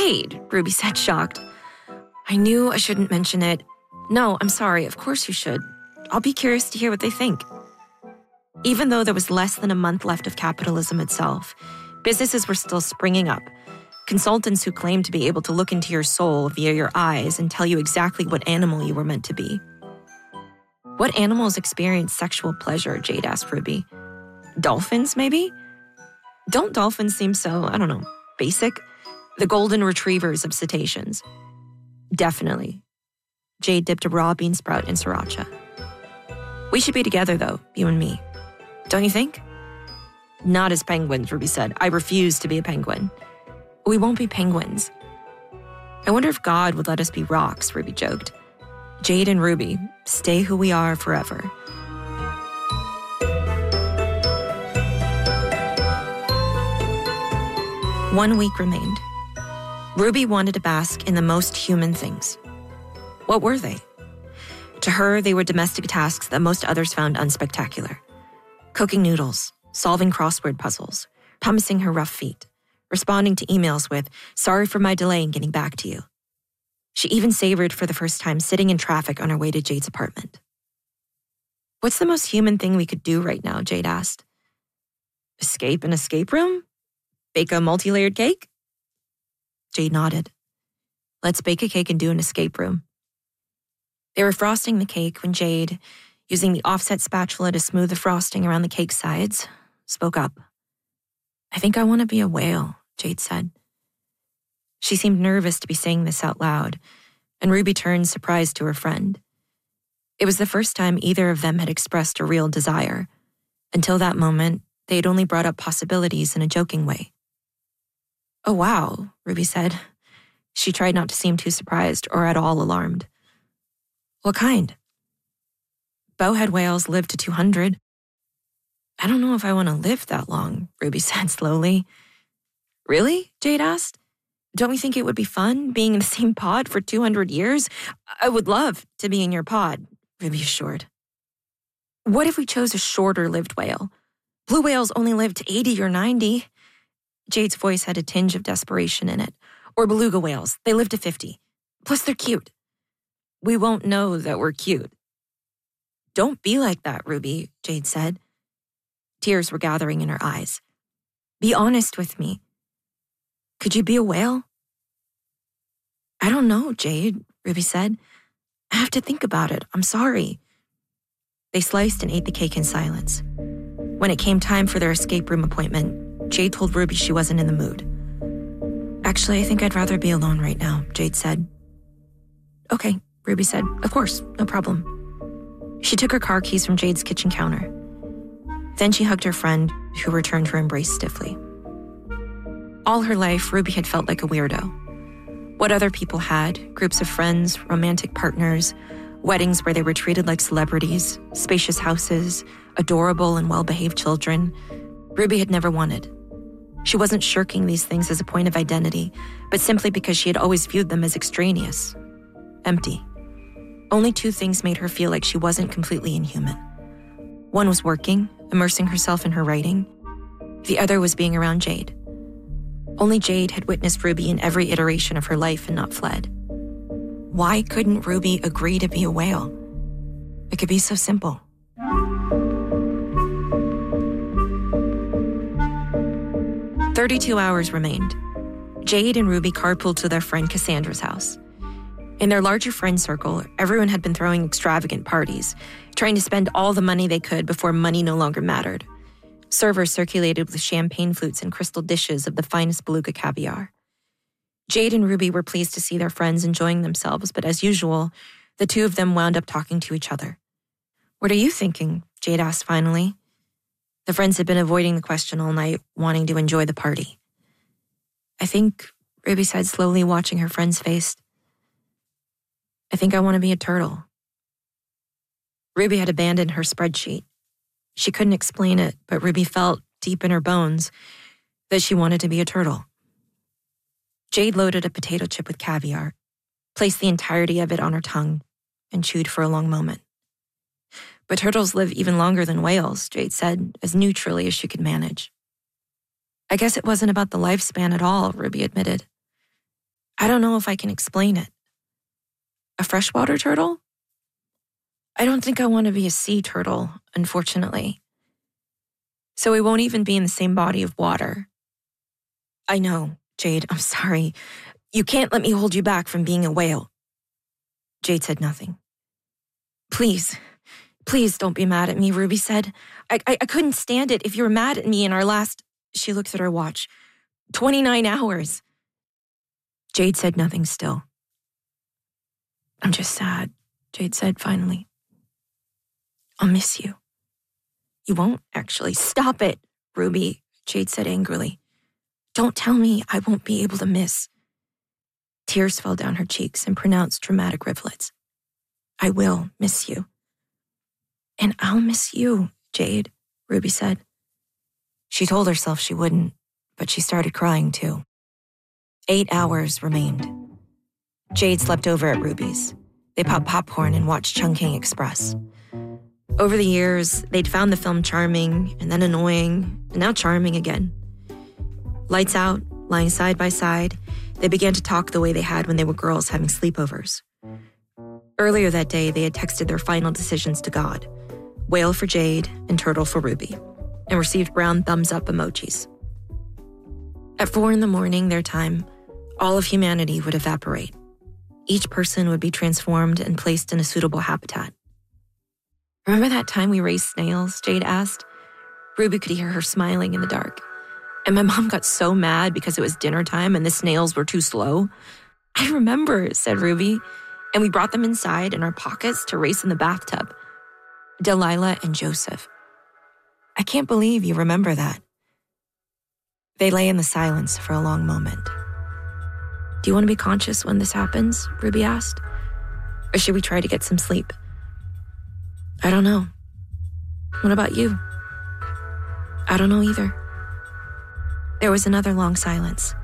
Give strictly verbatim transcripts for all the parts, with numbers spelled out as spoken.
Jade, Ruby said, shocked. I knew I shouldn't mention it. No, I'm sorry. Of course you should. I'll be curious to hear what they think. Even though there was less than a month left of capitalism itself, businesses were still springing up. Consultants who claimed to be able to look into your soul via your eyes and tell you exactly what animal you were meant to be. What animals experience sexual pleasure, Jade asked Ruby. Dolphins, maybe? Don't dolphins seem so, I don't know, basic? The golden retrievers of cetaceans. Definitely. Jade dipped a raw bean sprout in sriracha. We should be together, though, you and me. Don't you think? Not as penguins, Ruby said. I refuse to be a penguin. We won't be penguins. I wonder if God would let us be rocks, Ruby joked. Jade and Ruby, stay who we are forever. One week remained. Ruby wanted to bask in the most human things. What were they? To her, they were domestic tasks that most others found unspectacular. Cooking noodles, solving crossword puzzles, pumicing her rough feet, responding to emails with, sorry for my delay in getting back to you. She even savored for the first time sitting in traffic on her way to Jade's apartment. What's the most human thing we could do right now, Jade asked. Escape an escape room? Bake a multi-layered cake? Jade nodded. Let's bake a cake and do an escape room. They were frosting the cake when Jade, using the offset spatula to smooth the frosting around the cake sides, spoke up. I think I want to be a whale, Jade said. She seemed nervous to be saying this out loud, and Ruby turned surprised to her friend. It was the first time either of them had expressed a real desire. Until that moment, they had only brought up possibilities in a joking way. Oh, wow, Ruby said. She tried not to seem too surprised or at all alarmed. What kind? Bowhead whales live to two hundred. I don't know if I want to live that long, Ruby said slowly. Really? Jade asked. Don't you think it would be fun being in the same pod for two hundred years? I would love to be in your pod, Ruby assured. What if we chose a shorter-lived whale? Blue whales only live to eighty or ninety. Jade's voice had a tinge of desperation in it. Or beluga whales, they live to fifty. Plus they're cute. We won't know that we're cute. Don't be like that, Ruby, Jade said. Tears were gathering in her eyes. Be honest with me. Could you be a whale? I don't know, Jade, Ruby said. I have to think about it. I'm sorry. They sliced and ate the cake in silence. When it came time for their escape room appointment, Jade told Ruby she wasn't in the mood. Actually, I think I'd rather be alone right now, Jade said. Okay, Ruby said. Of course, no problem. She took her car keys from Jade's kitchen counter. Then she hugged her friend, who returned her embrace stiffly. All her life, Ruby had felt like a weirdo. What other people had, groups of friends, romantic partners, weddings where they were treated like celebrities, spacious houses, adorable and well-behaved children, Ruby had never wanted. She wasn't shirking these things as a point of identity, but simply because she had always viewed them as extraneous, empty. Only two things made her feel like she wasn't completely inhuman. One was working, immersing herself in her writing. The other was being around Jade. Only Jade had witnessed Ruby in every iteration of her life and not fled. Why couldn't Ruby agree to be a whale? It could be so simple. Thirty-two hours remained. Jade and Ruby carpooled to their friend Cassandra's house. In their larger friend circle, everyone had been throwing extravagant parties, trying to spend all the money they could before money no longer mattered. Servers circulated with champagne flutes and crystal dishes of the finest beluga caviar. Jade and Ruby were pleased to see their friends enjoying themselves, but as usual, the two of them wound up talking to each other. What are you thinking? Jade asked finally. The friends had been avoiding the question all night, wanting to enjoy the party. I think, Ruby said slowly, watching her friend's face, I think I want to be a turtle. Ruby had abandoned her spreadsheet. She couldn't explain it, but Ruby felt, deep in her bones, that she wanted to be a turtle. Jade loaded a potato chip with caviar, placed the entirety of it on her tongue, and chewed for a long moment. But turtles live even longer than whales, Jade said, as neutrally as she could manage. I guess it wasn't about the lifespan at all, Ruby admitted. I don't know if I can explain it. A freshwater turtle? I don't think I want to be a sea turtle, unfortunately. So we won't even be in the same body of water. I know, Jade, I'm sorry. You can't let me hold you back from being a whale. Jade said nothing. Please, please don't be mad at me, Ruby said. I, I, I couldn't stand it if you were mad at me in our last, she looked at her watch, twenty-nine hours. Jade said nothing still. I'm just sad, Jade said finally. I'll miss you. You won't actually. Stop it, Ruby, Jade said angrily. Don't tell me I won't be able to miss. Tears fell down her cheeks in pronounced dramatic rivulets. I will miss you. And I'll miss you, Jade, Ruby said. She told herself she wouldn't, but she started crying too. Eight hours remained. Jade slept over at Ruby's. They popped popcorn and watched Chungking Express. Over the years, they'd found the film charming, and then annoying, and now charming again. Lights out, lying side by side, they began to talk the way they had when they were girls having sleepovers. Earlier that day, they had texted their final decisions to God, whale for Jade and turtle for Ruby, and received brown thumbs-up emojis. At four in the morning, their time, all of humanity would evaporate. Each person would be transformed and placed in a suitable habitat. Remember that time we raised snails? Jade asked. Ruby could hear her smiling in the dark. And my mom got so mad because it was dinner time and the snails were too slow. I remember, said Ruby. And we brought them inside in our pockets to race in the bathtub. Delilah and Joseph. I can't believe you remember that. They lay in the silence for a long moment. Do you want to be conscious when this happens? Ruby asked. Or should we try to get some sleep? I don't know. What about you? I don't know either. There was another long silence.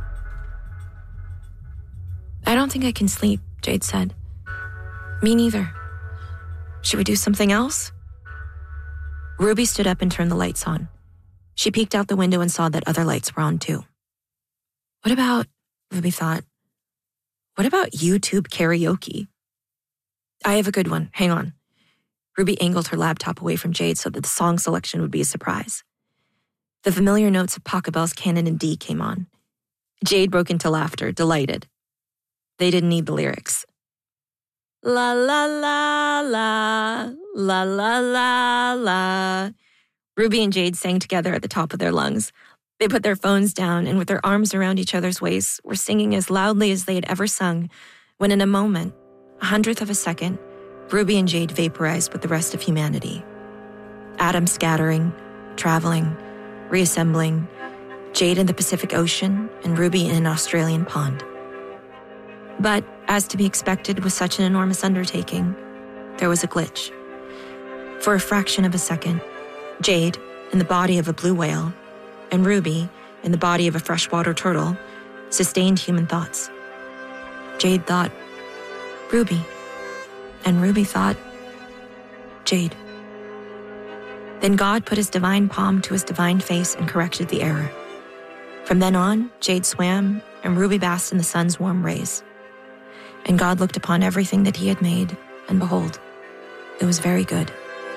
I don't think I can sleep, Jade said. Me neither. Should we do something else? Ruby stood up and turned the lights on. She peeked out the window and saw that other lights were on too. What about, Ruby thought, what about YouTube karaoke? I have a good one. Hang on. Ruby angled her laptop away from Jade so that the song selection would be a surprise. The familiar notes of Pachelbel's Canon in D came on. Jade broke into laughter, delighted. They didn't need the lyrics. La la la la, la la la la. Ruby and Jade sang together at the top of their lungs. They put their phones down and with their arms around each other's waists were singing as loudly as they had ever sung when in a moment, a hundredth of a second, Ruby and Jade vaporized with the rest of humanity. Atoms scattering, traveling, reassembling, Jade in the Pacific Ocean and Ruby in an Australian pond. But, as to be expected with such an enormous undertaking, there was a glitch. For a fraction of a second, Jade, in the body of a blue whale, and Ruby, in the body of a freshwater turtle, sustained human thoughts. Jade thought, Ruby. And Ruby thought, Jade. Then God put his divine palm to his divine face and corrected the error. From then on, Jade swam, and Ruby basked in the sun's warm rays. And God looked upon everything that he had made, and behold, it was very good.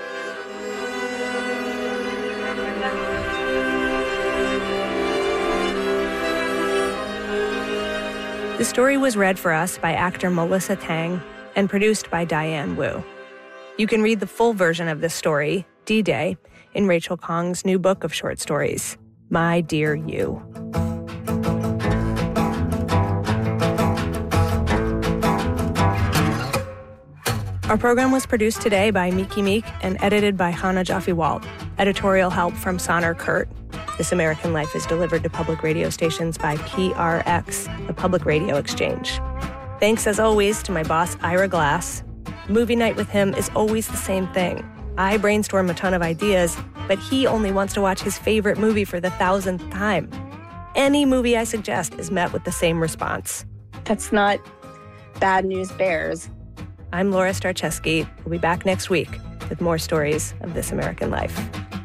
The story was read for us by actor Melissa Tang and produced by Diane Wu. You can read the full version of this story, D-Day, in Rachel Khong's new book of short stories, My Dear You. Our program was produced today by Miki Meek and edited by Hannah Jaffe-Walt. Editorial help from Sonner Kurt. This American Life is delivered to public radio stations by P R X, the Public Radio Exchange. Thanks, as always, to my boss, Ira Glass. Movie night with him is always the same thing. I brainstorm a ton of ideas, but he only wants to watch his favorite movie for the thousandth time. Any movie I suggest is met with the same response. That's not bad news bears. I'm Laura Starcheski. We'll be back next week with more stories of This American Life.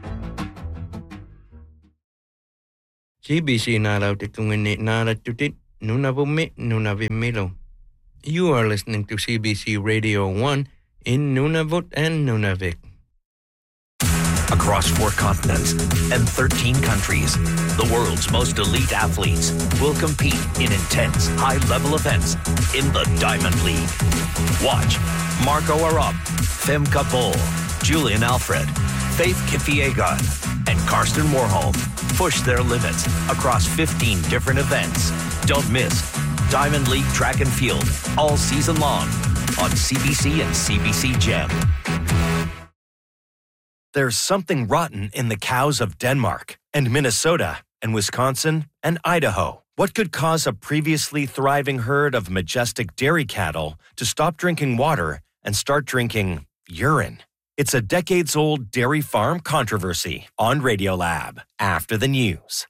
C B C naarautettu ngene naaratutit Nunavummi Nunavimilo. You are listening to C B C Radio one in Nunavut and Nunavik. Across four continents and thirteen countries, the world's most elite athletes will compete in intense, high-level events in the Diamond League. Watch Marco Arop, Femke Bol, Julian Alfred, Faith Kipyegon, and Karsten Warholm push their limits across fifteen different events. Don't miss Diamond League Track and Field all season long on C B C and C B C Gem. There's something rotten in the cows of Denmark and Minnesota and Wisconsin and Idaho. What could cause a previously thriving herd of majestic dairy cattle to stop drinking water and start drinking urine? It's a decades-old dairy farm controversy on Radiolab after the news.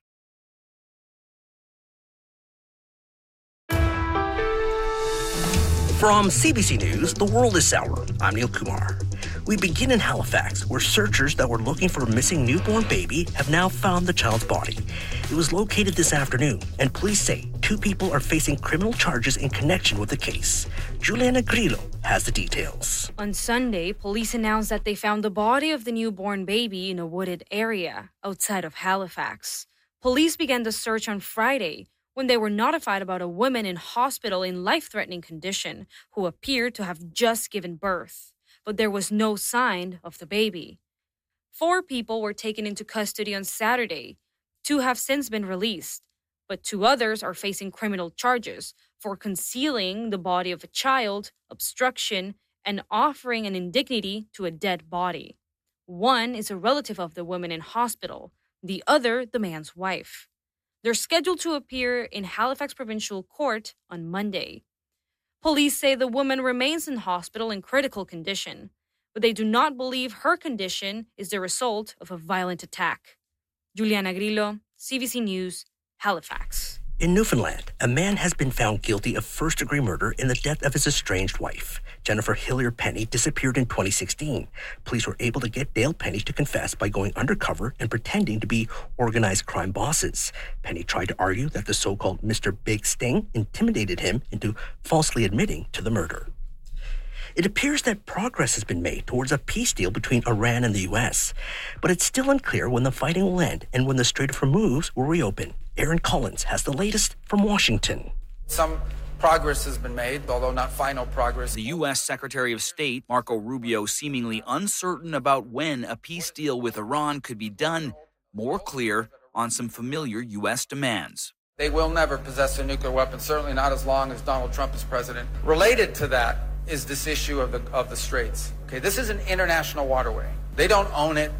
From C B C News, The World is Sour. I'm Neil Kumar. We begin in Halifax, where searchers that were looking for a missing newborn baby have now found the child's body. It was located this afternoon, and police say two people are facing criminal charges in connection with the case. Juliana Grillo has the details. On Sunday, police announced that they found the body of the newborn baby in a wooded area outside of Halifax. Police began the search on Friday when they were notified about a woman in hospital in life-threatening condition who appeared to have just given birth. But there was no sign of the baby. Four people were taken into custody on Saturday. Two have since been released, but two others are facing criminal charges for concealing the body of a child, obstruction, and offering an indignity to a dead body. One is a relative of the woman in hospital, the other the man's wife. They're scheduled to appear in Halifax Provincial Court on Monday. Police say the woman remains in hospital in critical condition, but they do not believe her condition is the result of a violent attack. Juliana Grillo, C B C News, Halifax. In Newfoundland, a man has been found guilty of first-degree murder in the death of his estranged wife. Jennifer Hillier Penny disappeared in twenty sixteen. Police were able to get Dale Penny to confess by going undercover and pretending to be organized crime bosses. Penny tried to argue that the so-called Mister Big Sting intimidated him into falsely admitting to the murder. It appears that progress has been made towards a peace deal between Iran and the U S, but it's still unclear when the fighting will end and when the Strait of Hormuz will reopen. Aaron Collins has the latest from Washington. Some progress has been made, although not final progress. The U S Secretary of State, Marco Rubio, seemingly uncertain about when a peace deal with Iran could be done, more clear on some familiar U S demands. They will never possess a nuclear weapon, certainly not as long as Donald Trump is president. Related to that is this issue of the of the straits. Okay, this is an international waterway. They don't own it.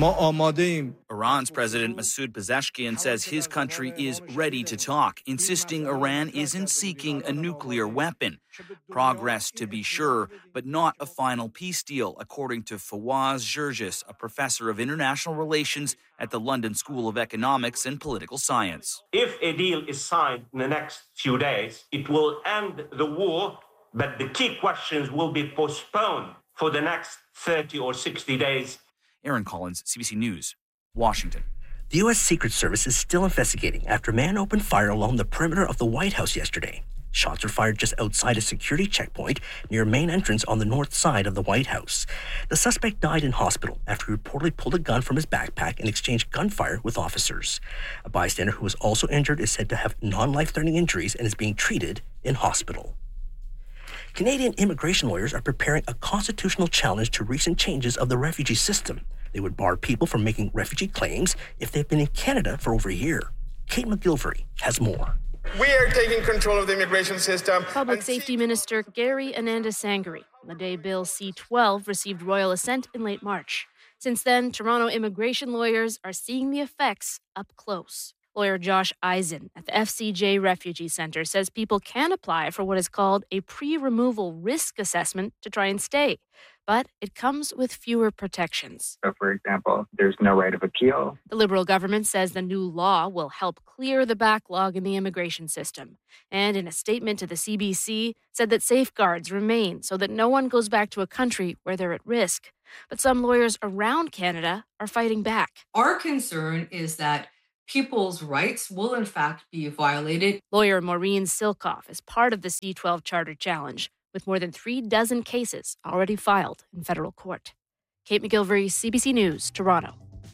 Iran's President Masoud Pezeshkian says his country is ready to talk, insisting Iran isn't seeking a nuclear weapon. Progress, to be sure, but not a final peace deal, according to Fawaz Gergis, a professor of international relations at the London School of Economics and Political Science. If a deal is signed in the next few days, it will end the war, but the key questions will be postponed for the next thirty or sixty days. Aaron Collins, C B C News, Washington. The U S Secret Service is still investigating after a man opened fire along the perimeter of the White House yesterday. Shots were fired just outside a security checkpoint near a main entrance on the north side of the White House. The suspect died in hospital after he reportedly pulled a gun from his backpack and exchanged gunfire with officers. A bystander who was also injured is said to have non-life-threatening injuries and is being treated in hospital. Canadian immigration lawyers are preparing a constitutional challenge to recent changes of the refugee system. They would bar people from making refugee claims if they've been in Canada for over a year. Kate McGilvery has more. We are taking control of the immigration system. Public Safety Minister Gary Anandasangari on the day Bill C twelve received royal assent in late March. Since then, Toronto immigration lawyers are seeing the effects up close. Lawyer Josh Eisen at the F C J Refugee Center says people can apply for what is called a pre-removal risk assessment to try and stay, but it comes with fewer protections. So, for example, there's no right of appeal. The Liberal government says the new law will help clear the backlog in the immigration system, and in a statement to the C B C, said that safeguards remain so that no one goes back to a country where they're at risk. But some lawyers around Canada are fighting back. Our concern is that people's rights will in fact be violated. Lawyer Maureen Silkoff is part of the C twelve Charter Challenge, with more than three dozen cases already filed in federal court. Kate McGilvery, C B C News, Toronto.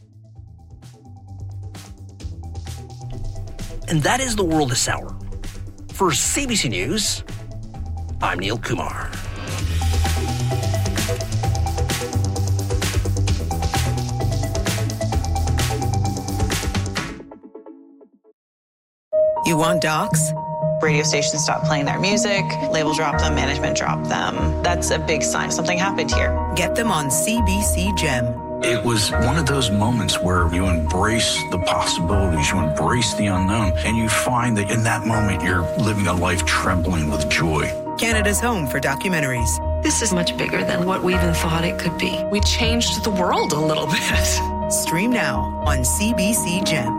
And that is the world this hour. For C B C News, I'm Neil Kumar. You want docs? Radio stations stop playing their music, label drop them, management drop them. That's a big sign something happened here. Get them on C B C Gem. It was one of those moments where you embrace the possibilities, you embrace the unknown, and you find that in that moment you're living a life trembling with joy. Canada's home for documentaries. This is much bigger than what we even thought it could be. We changed the world a little bit. Stream now on C B C Gem.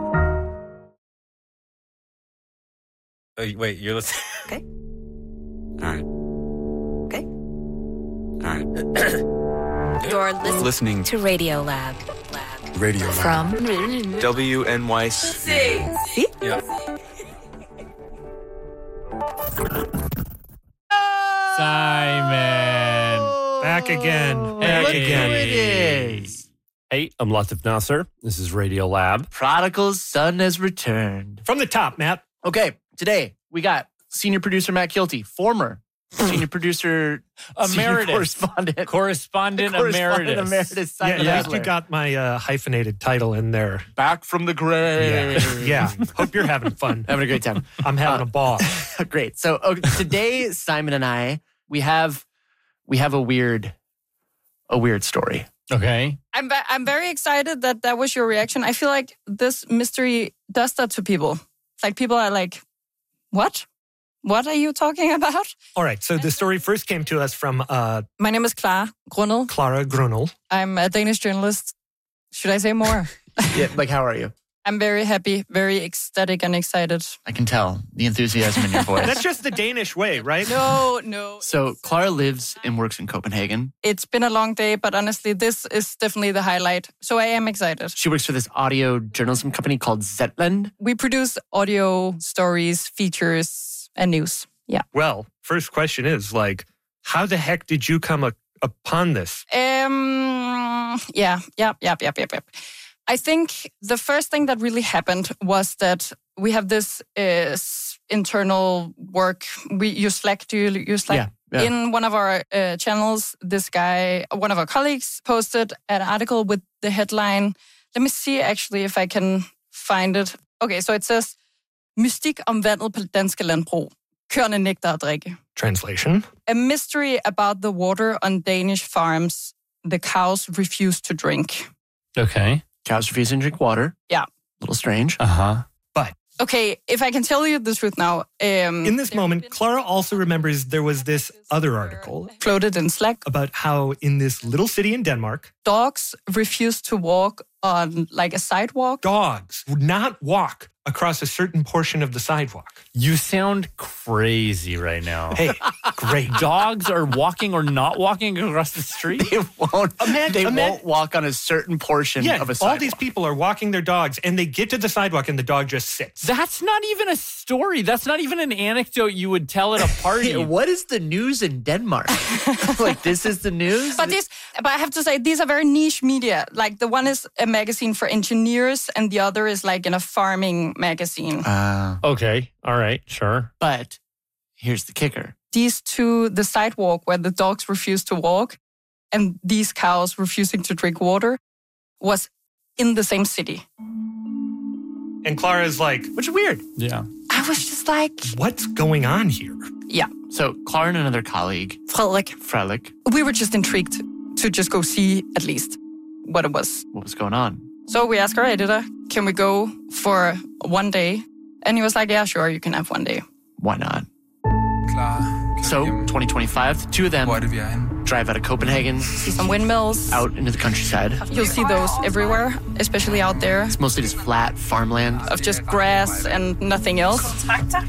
Oh, wait, you're listening? Okay. All right. Okay. All right. You're listening, listening to Radio Lab. Lab. Radio Lab. From W N Y C. See? Yeah. Simon. Back again. Hey, Back look again. who it is. Hey, I'm Latif Nasser. This is Radio Lab. Prodigal's son has returned. From the top, Matt. Okay, today we got senior producer Matt Kilty, former senior producer, Emeritus. senior correspondent. Correspondent, correspondent emeritus. emeritus. Yeah, Simon at least Adler. you got my uh, hyphenated title in there. Back from the grave. Yeah. yeah. Hope you're having fun. Having a great time. I'm having Uh, a ball. Great. So okay, today, Simon and I, we have we have a weird a weird story. Okay. I'm ve- I'm very excited that that was your reaction. I feel like this mystery does that to people. Like people are like, "What? What are you talking about?" All right. So the story first came to us from uh, My name is Clara Grunel. Clara Grunel. I'm a Danish journalist. Should I say more? Yeah, like how are you? I'm very happy, very ecstatic and excited. I can tell the enthusiasm in your voice. That's just the Danish way, right? No, no. So Clara lives and works in Copenhagen. It's been a long day, but honestly, this is definitely the highlight. So I am excited. She works for this audio journalism company called Zetland. We produce audio stories, features, and news. Yeah. Well, first question is like, how the heck did you come a- upon this? Um. Yeah. Yep. Yep. Yep. Yep. Yep. I think the first thing that really happened was that we have this uh, s- internal work. We use Slack. Do you use Slack? Yeah, yeah. In one of our uh, channels, this guy, one of our colleagues, posted an article with the headline. Let me see actually if I can find it. Okay, so it says, Mystik om vandet på danske landbrug. Køerne nægter at drikke. Translation. A mystery about the water on Danish farms. The cows refuse to drink. Okay. Cows refuse to drink water. Yeah. A little strange. Uh-huh. But Okay, if I can tell you the truth now. Um, in this moment, Clara also remembers there was this other article floated in Slack about how in this little city in Denmark, dogs refuse to walk on like a sidewalk. Dogs would not walk across a certain portion of the sidewalk. You sound crazy right now. Hey, great. Dogs are walking or not walking across the street? They won't, Imagine- they imagine- won't walk on a certain portion Yeah, of a sidewalk. all these people are walking their dogs and they get to the sidewalk and the dog just sits. That's not even a story. That's not even an anecdote you would tell at a party. What is the news in Denmark? Like, this is the news? But this, but I have to say, these are very niche media. Like the one is a magazine for engineers, and the other is like in a farming magazine. Uh, Okay. All right. Sure. but here's the kicker. These two, the sidewalk where the dogs refuse to walk, and these cows refusing to drink water, was in the same city. And Clara's like, Which is weird. Yeah. I was just like, what's going on here? yeah, So Clara and another colleague, Frederik. Frederik, We were just intrigued to just go see at least what it was. what was going on? So we asked our editor, can we go for one day? And he was like, yeah, sure, you can have one day. Why not? So, twenty twenty-five, the two of them drive out of Copenhagen, See some windmills. out into the countryside. You'll see those everywhere, especially out there, It's mostly just flat farmland. of just grass and nothing else.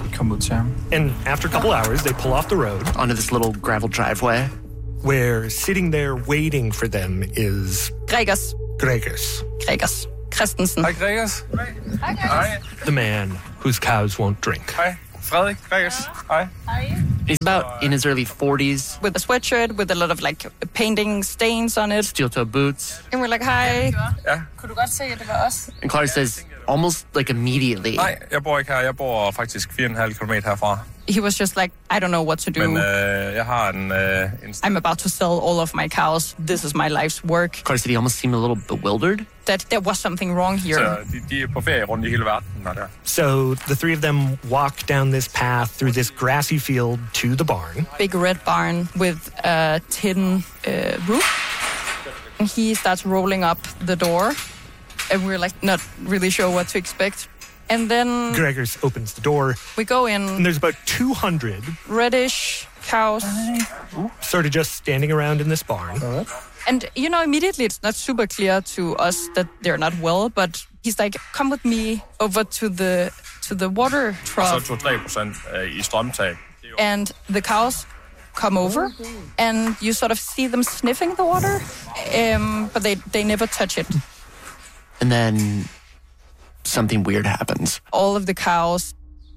And after a couple hours, they pull off the road Onto this little gravel driveway. where sitting there waiting for them is Gregers. Gregers. Gregers. Christensen. Hej, Gregers. Hi, guys. The man whose cows won't drink. Hej, Frederik. Gregers. Hej. He's about in his early forties. With a sweatshirt with a lot of like painting stains on it. Steel-toe boots. And we're like, hi. Ja. Kunne du godt se, at det var os? And Clark says, almost like immediately. Nej, jeg bor ikke her. Jeg bor faktisk fire komma fem kilometer herfra. He was just like, I don't know what to do. Men øh, jeg har en... Øh, en... I'm about to sell all of my cows. This is my life's work. Clark said he almost seemed a little bewildered. That there was something wrong here. Så de, de er på ferie rundt i hele verden. Der. So the three of them walk down this path through this grassy field to the barn. Big red barn with a tin uh, roof. And he starts rolling up the door. And we're like not really sure what to expect. And then Gregers opens the door. We go in. And there's about two hundred reddish cows. Sort of just standing around in this barn. And, you know, immediately it's not super clear to us that they're not well, but he's like, come with me over to the to the water trough. Og så to til tre procent i strømtag. And the cows come over, and you sort of see them sniffing the water, um, but they, they never touch it. And then something weird happens. All of the cows,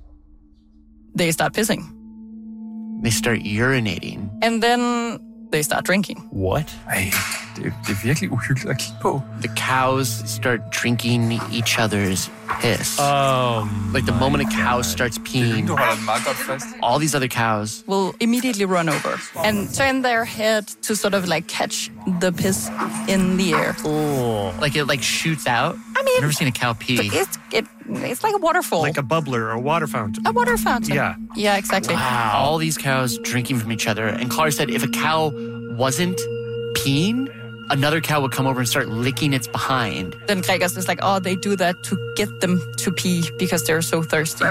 they start pissing. They start urinating. And then they start drinking. What? Ej, det, det er virkelig uhyggeligt at kigge på. The cows start drinking each other's piss. Um, like the moment a cow starts peeing, all these other cows will immediately run over and turn their head to sort of like catch the piss in the air. Oh. Like it like shoots out. I mean, I've never seen a cow pee. It's it, it's like a waterfall. Like a bubbler or a water fountain. A water fountain. Yeah. Yeah, exactly. Wow. All these cows drinking from each other. And Clark said if a cow wasn't peeing, another cow would come over and start licking its behind. Then Gregers is like, oh, they do that to get them to pee because they're so thirsty.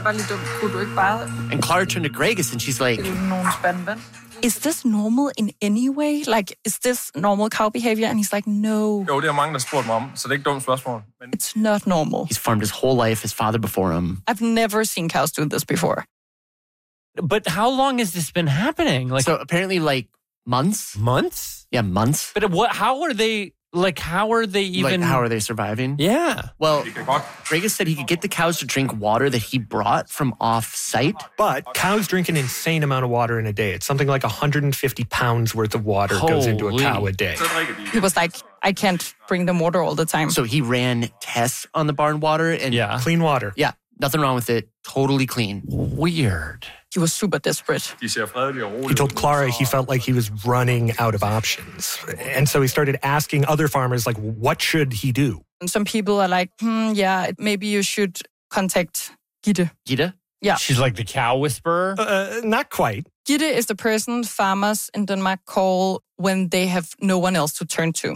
And Clara turned to Gregers and she's like, is this normal in any way? Like, is this normal cow behavior? And he's like, no. Jo, det er mange, der spurgte mig om, så det er ikke dumt spørgsmål. Men... It's not normal. He's farmed his whole life, his father before him. I've never seen cows do this before. But how long has this been happening? Like, so apparently like months. Months? Yeah, months. But what? How are they, like, how are they even... Like, how are they surviving? Yeah. Well, Gregers said he could get the cows to drink water that he brought from off-site. But cows drink an insane amount of water in a day. It's something like one hundred fifty pounds worth of water Holy. goes into a cow a day. He was like, I can't bring them water all the time. So he ran tests on the barn water and... Yeah. Clean water. Yeah. Nothing wrong with it. Totally clean. Weird. He was super desperate. He told Clara he felt like he was running out of options. And so he started asking other farmers, like, what should he do? And some people are like, hmm, yeah, maybe you should contact Gitte. Gitte? Yeah. She's like the cow whisperer? Uh, not quite. Gitte is the person farmers in Denmark call when they have no one else to turn to.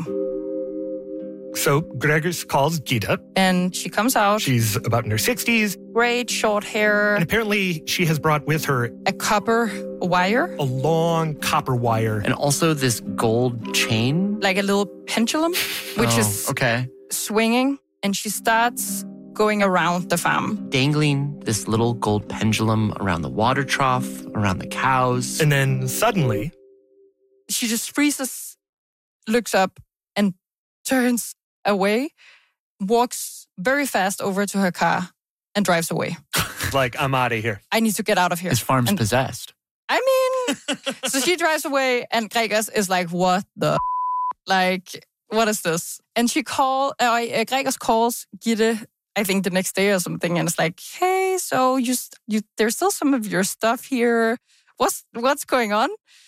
So Gregers calls Gitte. And she comes out. She's about in her sixties. Great short hair. And apparently she has brought with her... a copper wire. A long copper wire. And also this gold chain. Like a little pendulum, which oh, is okay. swinging. And she starts going around the farm. Dangling this little gold pendulum around the water trough, around the cows. And then suddenly... she just freezes, looks up, and turns away, walks very fast over to her car, and drives away. Like, I'm out of here. I need to get out of here. His farm's and, possessed. I mean, so she drives away, and Gregers is like, what the? Like, what is this? And she call, uh, Gregers calls Gitte, I think the next day or something, and it's like, hey, so you, you, there's still some of your stuff here. What's what's going on?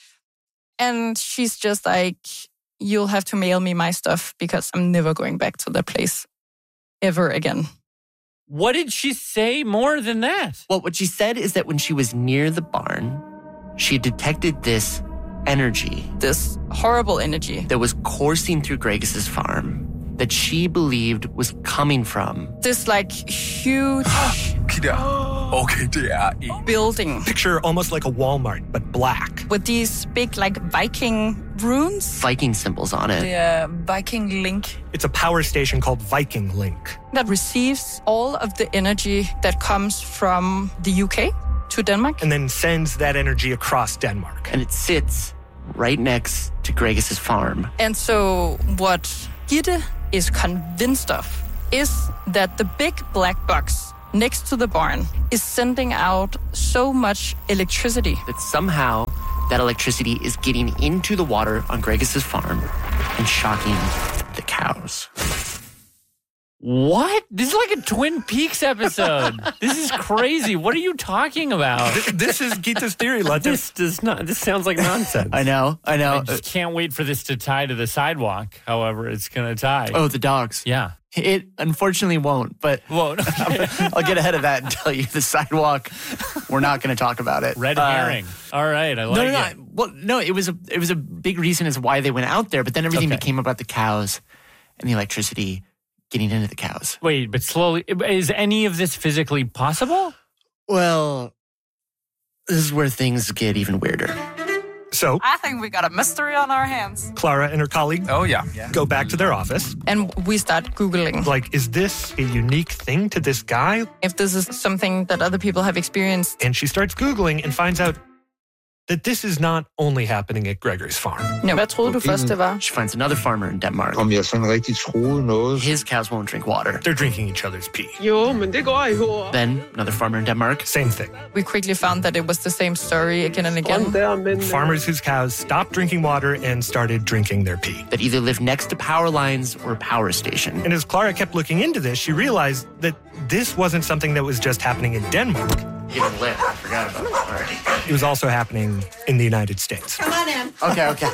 And she's just like, you'll have to mail me my stuff because I'm never going back to that place ever again. What did she say more than that? Well, what she said is that when she was near the barn, she detected this energy. This horrible energy. That was coursing through Gregers' farm that she believed was coming from... this, like, huge... Okay, det er en building. Picture almost like a Walmart, but black. With these big, like, Viking runes. Viking symbols on it. The uh, Viking Link. It's a power station called Viking Link. That receives all of the energy that comes from the U K to Denmark. And then sends that energy across Denmark. And it sits right next to Gregers' farm. And so what Gitte is convinced of is that the big black box next to the barn is sending out so much electricity. That somehow that electricity is getting into the water on Gregus's farm and shocking the cows. What? This is like a Twin Peaks episode. This is crazy. What are you talking about? This, this is Gita's theory, Latif. This does not. This sounds like nonsense. I know. I know. I just can't wait for this to tie to the sidewalk. However, it's going to tie. Oh, the dogs. Yeah. It unfortunately won't, but won't. I'll get ahead of that and tell you the sidewalk. We're not going to talk about it. Red herring. Uh, All right, I like no, no, it. No. Well, no, it was a it was a big reason as why they went out there, but then everything Okay. became about the cows and the electricity getting into the cows. Wait, but slowly, is any of this physically possible? Well, this is where things get even weirder. So, I think we got a mystery on our hands. Clara and her colleague Oh, yeah. yeah. go back to their office. And we start Googling Like, is this a unique thing to this guy? if this is something that other people have experienced. And she starts Googling and finds out that this is not only happening at Gregory's farm. No, hvad troede du først, det var? She finds another farmer in Denmark. Om jeg sådan rigtig troede noget. His cows won't drink water. They're drinking each other's pee. Jo, men det går i hår. Then another farmer in Denmark. Same thing. We quickly found that it was the same story again and again. Farmers whose cows stopped drinking water and started drinking their pee. That either live next to power lines or a power station. And as Clara kept looking into this, she realized that this wasn't something that was just happening in Denmark. Even lit. I forgot about it already. It was also happening in the United States. Come on in. Okay, okay.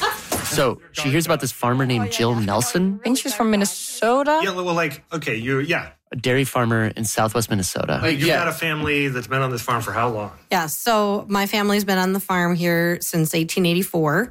So she hears about this farmer named Jill Nelson, I think she's from Minnesota. Yeah, well, like, okay, you, yeah. a dairy farmer in southwest Minnesota. Like, you've got a family that's been on this farm for how long? Yeah, so my family's been on the farm here since eighteen eighty-four,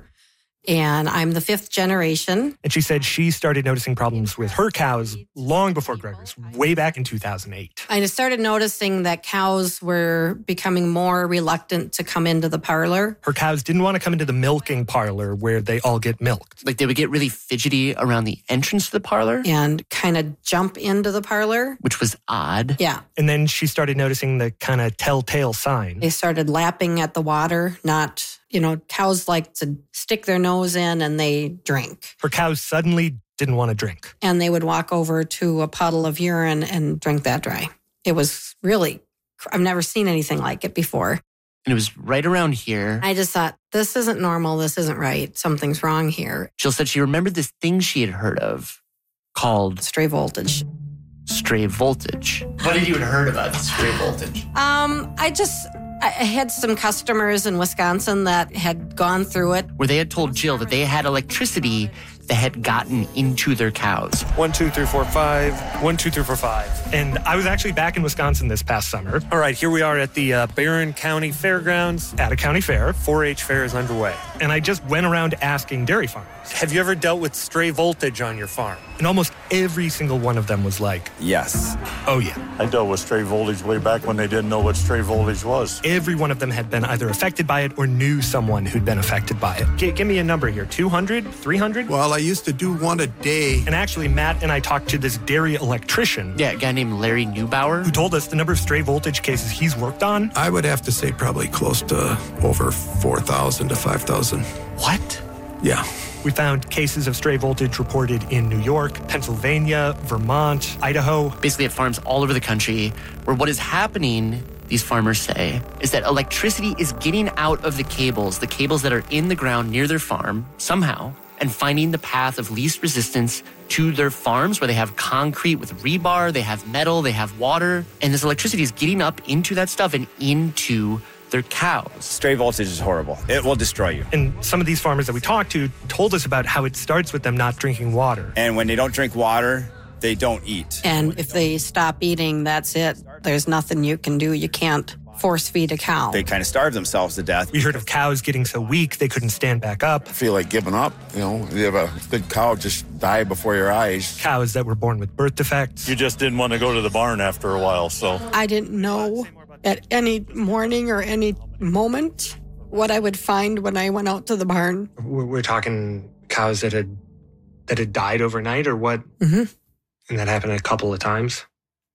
and I'm the fifth generation. And she said she started noticing problems with her cows long before Gregor's, way back in two thousand eight. I started noticing that cows were becoming more reluctant to come into the parlor. Her cows didn't want to come into the milking parlor where they all get milked. Like they would get really fidgety around the entrance to the parlor. And kind of jump into the parlor. Which was odd. Yeah. And then she started noticing the kind of telltale sign. They started lapping at the water, not... You know, cows like to stick their nose in and they drink. Her cows suddenly didn't want to drink. And they would walk over to a puddle of urine and drink that dry. It was really, I've never seen anything like it before. And it was right around here. I just thought, this isn't normal. This isn't right. Something's wrong here. Jill said she remembered this thing she had heard of called stray voltage. Stray voltage. What had you heard about stray voltage? Um, I just... I had some customers in Wisconsin that had gone through it. Where they had told Jill that they had electricity that had gotten into their cows. One, two, three, four, five. One, two, three, four, five. And I was actually back in Wisconsin this past summer. All right, here we are at the uh, Barron County Fairgrounds at a county fair. four H fair is underway. And I just went around asking dairy farmers, have you ever dealt with stray voltage on your farm? And almost every single one of them was like, yes. Oh, yeah. I dealt with stray voltage way back when they didn't know what stray voltage was. Every one of them had been either affected by it or knew someone who'd been affected by it. G- give me a number here, two hundred, three hundred? Well, I used to do one a day. And actually, Matt and I talked to this dairy electrician. Yeah, a guy named Larry Neubauer. Who told us the number of stray voltage cases he's worked on. I would have to say probably close to over four thousand to five thousand. What? Yeah. We found cases of stray voltage reported in New York, Pennsylvania, Vermont, Idaho. Basically at farms all over the country, where what is happening, these farmers say, is that electricity is getting out of the cables, the cables that are in the ground near their farm, somehow, and finding the path of least resistance to their farms where they have concrete with rebar, they have metal, they have water, and this electricity is getting up into that stuff and into their cows. Stray voltage is horrible. It will destroy you. And some of these farmers that we talked to told us about how it starts with them not drinking water. And when they don't drink water, they don't eat. And if they stop eating, that's it. There's nothing you can do. You can't force feed a cow. They kind of starve themselves to death. We heard of cows getting so weak they couldn't stand back up. I feel like giving up. You know, you have a good cow just die before your eyes. Cows that were born with birth defects. You just didn't want to go to the barn after a while, so. I didn't know at any morning or any moment what I would find when I went out to the barn. We're talking cows that had that had died overnight or what? Mm-hmm. And that happened a couple of times?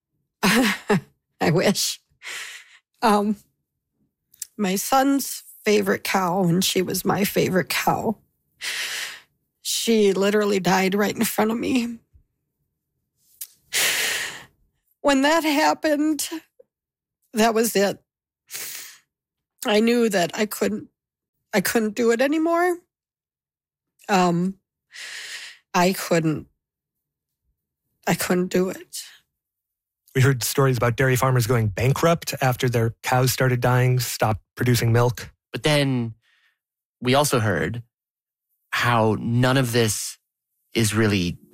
I wish. Um, my son's favorite cow, and she was my favorite cow. She literally died right in front of me. when that happened, that was it. I knew that I couldn't, I couldn't do it anymore. Um, I couldn't, I couldn't do it. We heard stories about dairy farmers going bankrupt after their cows started dying, stopped producing milk. But then we also heard how none of this is really